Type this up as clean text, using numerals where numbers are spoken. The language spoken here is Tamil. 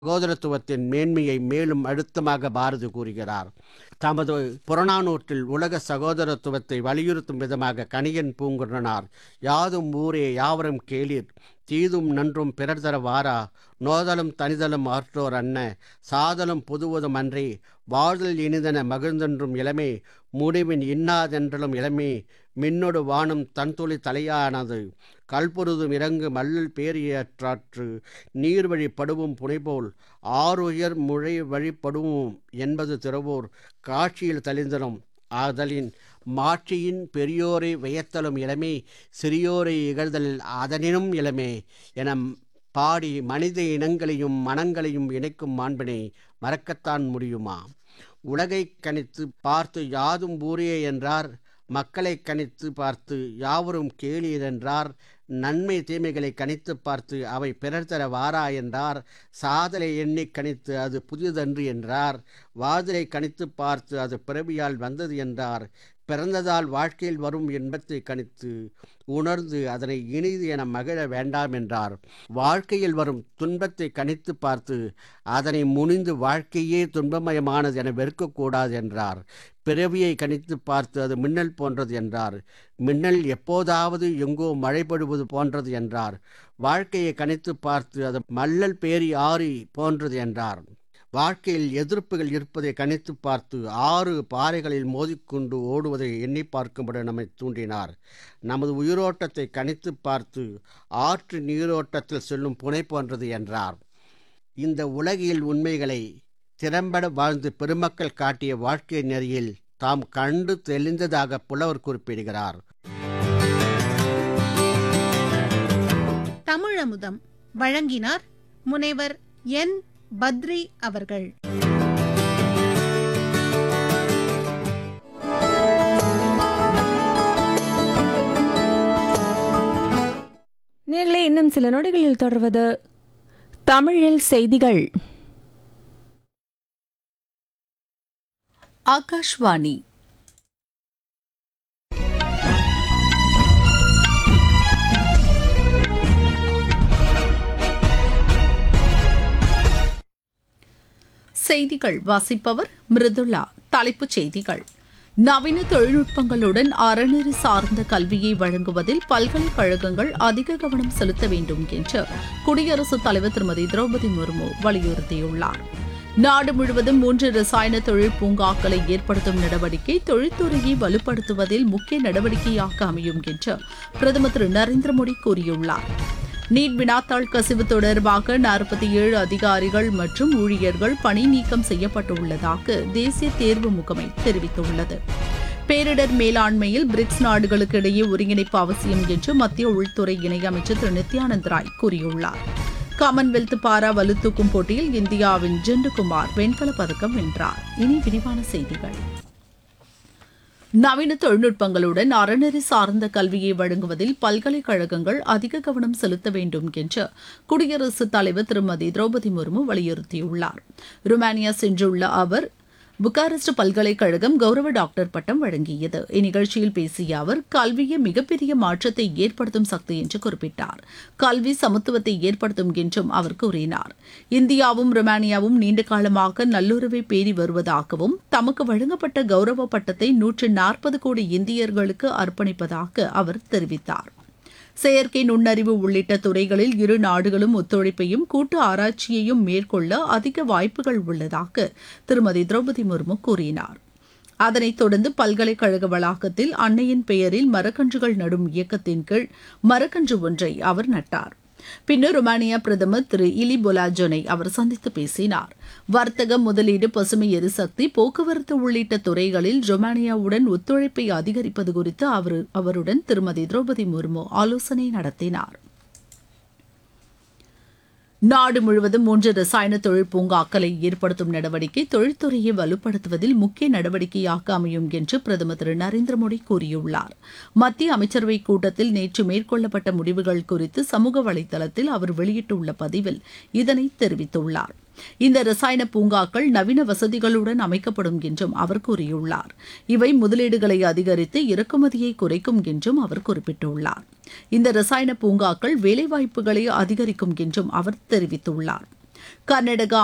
சகோதரத்துவத்தின் மேன்மையை மேலும் அழுத்தமாக பாரதி கூறுகிறார். தமது புறநானூற்றில் உலக சகோதரத்துவத்தை வலியுறுத்தும் விதமாக கணியன் பூங்குன்றனார் யாதும் ஊரே யாவரும் கேளீர் தீதும் நன்றும் பிறர் தர வாரா நோதலும் தனிதலும் ஆற்றோர் அன்ன சாதலும் புதுவதும் அன்றே வாழ்தல் இனிதென மகிழ்ந்தென்றும் இளமே முடிவின் இன்னாதென்றலும் இளமே மின்னொடு வானும் தன்துளி தலையானது கல்பொருதும் இறங்கு மல்லல் பேரியற்றாற்று நீர்வழி படுவும் புனைபோல் ஆறுயர் முழை வழிபடுவோம் என்பது திறவோர் காட்சியில் தளிர்ந்தனும் ஆதலின் மாட்சியின் பெரியோரை வியத்தலும் இளமே சிறியோரை இகழ்தலில் அதனினும் இளமே என பாடி மனித இனங்களையும் மனங்களையும் இணைக்கும் மாண்பினை மறக்கத்தான் முடியுமா? உலகை கணித்து பார்த்து யாதும் ஊரே என்றார், மக்களை கணித்து பார்த்து யாவரும் கேளீர் என்றார், நன்மை தீமைகளை கணித்து பார்த்து அவை பிறர் தர வாரா என்றார், சாதலை எண்ணி கணித்து அது புதியதன்று என்றார், வாதலை கணித்து பார்த்து அது பிறவியால் வந்தது என்றார், பிறந்ததால் வாழ்க்கையில் வரும் இன்பத்தை கணித்து உணர்ந்து அதனை இனிது என மகிழ வேண்டாம் என்றார். வாழ்க்கையில் வரும் துன்பத்தை கணித்து பார்த்து அதனை முனிந்து வாழ்க்கையே துன்பமயமானது என வெறுக்கக்கூடாது என்றார். பிறவியை கணித்து பார்த்து அது மின்னல் போன்றது என்றார். மின்னல் எப்போதாவது எங்கோ மழைப்படுவது போன்றது என்றார். வாழ்க்கையை கணித்து பார்த்து அது மல்லல் பேரி ஆறி போன்றது என்றார். வாழ்க்கையில் எதிர்ப்புகள் இருப்பதை கணித்து பார்த்து 6 பாறைகளில் மோதிக்கொண்டு ஓடுவதை எண்ணி பார்க்கும்படி நம்மை தூண்டினார். நமது உயிரோட்டத்தை கணித்து பார்த்து ஆற்று நீரோட்டத்தில் செல்லும் புனை போன்றது என்றார். இந்த உலகில் உண்மைகளை திறம்பட வாழ்ந்து பெருமக்கள் காட்டிய வாழ்க்கை நெறியில் தாம் கண்டு தெளிந்ததாக புலவர் குறிப்பிடுகிறார். தமிழமுதம் வழங்கினார் முனைவர் என் பத்ரி அவர்கள். நேர்களே, இன்னும் சில நொடிகளில் தொடர்வது தமிழில் செய்திகள். ஆகாஷ்வாணி. செய்திகள் வாசிப்பவர் மிருதுளா. தலைப்புச் செய்திகள்: நவீன தொழில்நுட்பங்களுடன் அறநெறி சார்ந்த கல்வியை வழங்குவதில் பல்கலைக்கழகங்கள் அதிக கவனம் செலுத்த வேண்டும் என்று குடியரசுத் தலைவர் திருமதி திரௌபதி முர்மு வலியுறுத்தியுள்ளார். நாடு முழுவதும் 3 ரசாயன தொழில் பூங்காக்களை ஏற்படுத்தும் நடவடிக்கை தொழில்துறையை வலுப்படுத்துவதில் முக்கிய நடவடிக்கையாக அமையும் என்று பிரதமர் திரு நரேந்திர மோடி கூறியுள்ளார். நீட் வினாத்தாள் கசிவு தொடர்பாக 47 அதிகாரிகள் மற்றும் ஊழியர்கள் பணி நீக்கம் செய்யப்பட்டுள்ளதாக தேசிய தேர்வு முகமை தெரிவித்துள்ளது. பேரிடர் மேலாண்மையில் பிரிக்ஸ் நாடுகளுக்கு இடையே ஒருங்கிணைப்பு அவசியம் என்று மத்திய உள்துறை இணையமைச்சர் திரு நித்யானந்த் ராய் கூறியுள்ளார். காமன்வெல்த் பாரா வலுத்தூக்கும் போட்டியில் இந்தியாவின் ஜெண்டுகுமார் வெண்கலப் பதக்கம் வென்றார். இனி விரிவான செய்திகள். நவீன தொழில்நுட்பங்களுடன் அறநெறி சார்ந்த கல்வியை வழங்குவதில் பல்கலைக்கழகங்கள் அதிக கவனம் செலுத்த வேண்டும் என்று குடியரசுத் தலைவர் திருமதி திரௌபதி முர்மு வலியுறுத்தியுள்ளார். ருமானியா சென்றுள்ள அவர் புக்காரெஸ்ட் பல்கலைக்கழகம் கௌரவ டாக்டர் பட்டம் வழங்கியது. இந்நிகழ்ச்சியில் பேசிய அவர் கல்வியை மிகப்பெரிய மாற்றத்தை ஏற்படுத்தும் சக்தி என்று குறிப்பிட்டார். கல்வி சமத்துவத்தை ஏற்படுத்தும் என்றும் அவர் கூறினார். இந்தியாவும் ருமானியாவும் நீண்ட காலமாக நல்லுறவை பேணி வருவதாகவும் தமக்கு வழங்கப்பட்ட கௌரவ பட்டத்தை 140 கோடி இந்தியர்களுக்கு அர்ப்பணிப்பதாக அவர் தெரிவித்தார். செயற்கை நுண்ணறிவு உள்ளிட்ட துறைகளில் இரு நாடுகளும் ஒத்துழைப்பையும் கூட்டு ஆராய்ச்சியையும் மேற்கொள்ள அதிக வாய்ப்புகள் உள்ளதாக திருமதி திரௌபதி முர்மு கூறினார். அதனைத் தொடர்ந்து பல்கலைக்கழக வளாகத்தில் அன்னையின் பெயரில் மரக்கன்றுகள் நடும் இயக்கத்தின் கீழ் மரக்கன்று ஒன்றை அவர் நட்டார். பின்னர் ருமானியா பிரதமர் திரு இலி பொலாஜோனை அவர் சந்தித்து பேசினார். வர்த்தகம், முதலீடு, பசுமை எரிசக்தி, போக்குவரத்து உள்ளிட்ட துறைகளில் ருமானியாவுடன் ஒத்துழைப்பை அதிகரிப்பது குறித்து அவருடன் திருமதி திரௌபதி முர்மு ஆலோசனை நடத்தினார். நாடு முழுவதும் 3 ரசாயன தொழில் பூங்காக்களை ஏற்படுத்தும் நடவடிக்கை தொழில்துறையை வலுப்படுத்துவதில் முக்கிய நடவடிக்கையாக அமையும் என்று பிரதமர் திரு நரேந்திர மோடி கூறியுள்ளார். மத்திய அமைச்சரவைக் கூட்டத்தில் நேற்று மேற்கொள்ளப்பட்ட முடிவுகள் குறித்து சமூக வலைதளத்தில் அவர் வெளியிட்டுள்ள பதிவில் இதனை தெரிவித்துள்ளார். இந்த ரசாயன பூங்காக்கள் நவீன வசதிகளுடன் அமைக்கப்படும் என்றும் அவர் கூறியுள்ளார். இவை முதலீடுகளை அதிகரித்து இறக்குமதியை குறைக்கும் என்றும் அவர் குறிப்பிட்டுள்ளார். இந்த ரசாயன பூங்காக்கள் வேலைவாய்ப்புகளை அதிகரிக்கும் என்றும் அவர் தெரிவித்துள்ளார். கர்நாடகா